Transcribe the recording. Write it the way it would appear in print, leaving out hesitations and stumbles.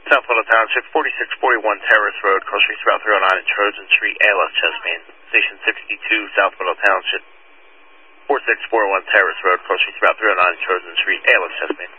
South Meadow Township, 4641 Terrace Road, cross streets Route 309 and Trojan Street, ALS Chesapeake. Station 62, South Meadow Township, 4641 Terrace Road, cross streets Route 309 and Trojan Street, ALS Chesapeake.